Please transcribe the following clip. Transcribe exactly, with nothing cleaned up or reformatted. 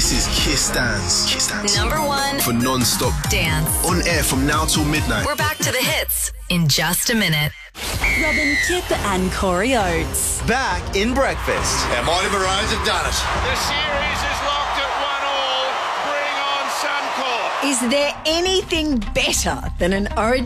This is Kiss Dance. Kiss Dance. Number one For non-stop dance. on air from now till midnight. We're back to the hits in just a minute. Robin Kip and Corey Oates. Back in breakfast. Our Mighty Maroons have done it. The series is locked at one all. Bring on Suncorp. Is there anything better than an Origin